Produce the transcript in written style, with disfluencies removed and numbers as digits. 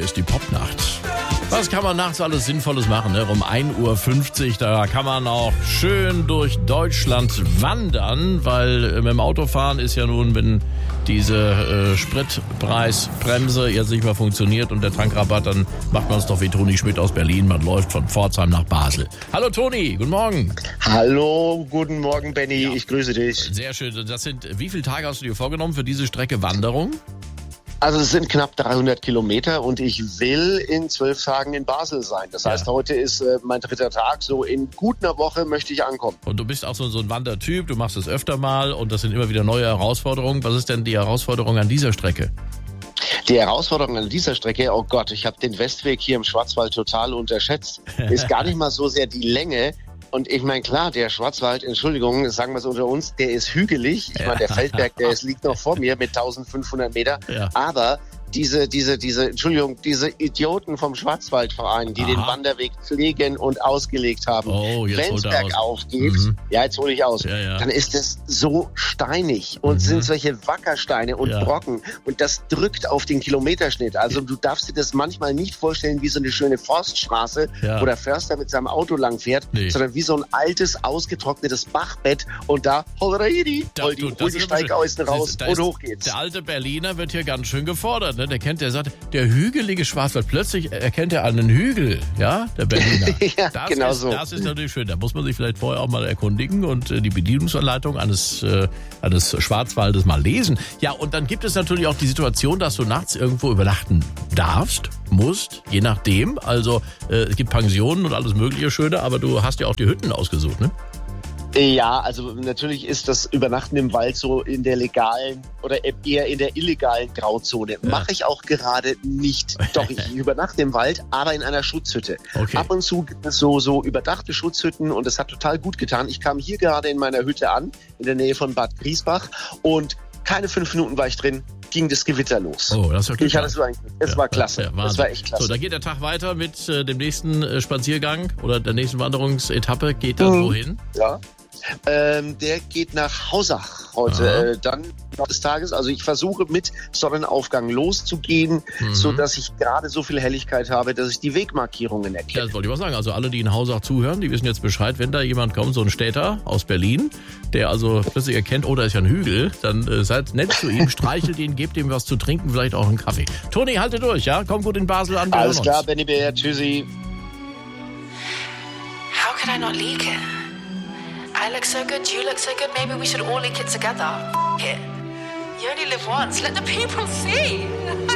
ist die Popnacht. Was kann man nachts alles Sinnvolles machen? Ne? Um 1.50 Uhr, da kann man auch schön durch Deutschland wandern, weil mit dem Autofahren ist ja nun, wenn diese Spritpreisbremse jetzt nicht mehr funktioniert und der Tankrabatt, dann macht man es doch wie Toni Schmidt aus Berlin. Man läuft von Pforzheim nach Basel. Hallo Toni, guten Morgen. Hallo, guten Morgen Benny, Ja. Ich grüße dich. Sehr schön. Wie viele Tage hast du dir vorgenommen für diese Strecke Wanderung? Also es sind knapp 300 Kilometer und ich will in 12 Tagen in Basel sein. Das heißt, heute ist mein 3. Tag. So in gut einer Woche möchte ich ankommen. Und du bist auch so ein Wandertyp, du machst es öfter mal und das sind immer wieder neue Herausforderungen. Was ist denn die Herausforderung an dieser Strecke? Die Herausforderung an dieser Strecke, oh Gott, ich habe den Westweg hier im Schwarzwald total unterschätzt. Ist gar nicht mal so sehr die Länge. Und ich meine, klar, der Schwarzwald, Entschuldigung, sagen wir es unter uns, der ist hügelig. Ich meine, der Feldberg, liegt noch vor mir mit 1500 Meter. Ja. Aber diese Idioten vom Schwarzwaldverein, die den Wanderweg pflegen und ausgelegt haben, wenn es bergauf geht, jetzt hole ich aus, dann ist es so steinig und sind solche Wackersteine und Brocken und das drückt auf den Kilometerschnitt. Also du darfst dir das manchmal nicht vorstellen wie so eine schöne Forststraße, wo der Förster mit seinem Auto langfährt, sondern wie so ein altes, ausgetrocknetes Bachbett und da hol die Steigaußen raus und hoch geht's. Der alte Berliner wird hier ganz schön gefordert. Ne? Der sagt, der hügelige Schwarzwald, plötzlich erkennt er einen Hügel, ja, der Berliner. Das ist natürlich schön. Da muss man sich vielleicht vorher auch mal erkundigen und die Bedienungsanleitung eines Schwarzwaldes mal lesen. Ja, und dann gibt es natürlich auch die Situation, dass du nachts irgendwo übernachten darfst, musst, je nachdem. Also es gibt Pensionen und alles mögliche Schöne, aber du hast ja auch die Hütten ausgesucht, ne? Ja, also natürlich ist das Übernachten im Wald so in der legalen oder eher in der illegalen Grauzone. Ja. Mache ich auch gerade nicht. Doch, ich übernachte im Wald, aber in einer Schutzhütte. Okay. Ab und zu gibt es so überdachte Schutzhütten und es hat total gut getan. Ich kam hier gerade in meiner Hütte an, in der Nähe von Bad Griesbach und keine 5 Minuten war ich drin, ging das Gewitter los. Oh, das war Es war klasse. Es war echt klasse. So, da geht der Tag weiter mit dem nächsten Spaziergang oder der nächsten Wanderungsetappe. Geht das wohin? Ja. Der geht nach Hausach heute, dann des Tages. Also ich versuche mit Sonnenaufgang loszugehen, sodass ich gerade so viel Helligkeit habe, dass ich die Wegmarkierungen erkenne. Ja, das wollte ich mal sagen. Also alle, die in Hausach zuhören, die wissen jetzt Bescheid, wenn da jemand kommt, so ein Städter aus Berlin, der also plötzlich erkennt, da ist ja ein Hügel, dann seid nett zu ihm, streichelt ihn, gebt ihm was zu trinken, vielleicht auch einen Kaffee. Toni, halte durch, ja? Komm gut in Basel an. Alles klar, Benny Bär, tschüssi. How could I not leak it? I look so good, you look so good, maybe we should all leak it together. F*** it. You only live once, let the people see.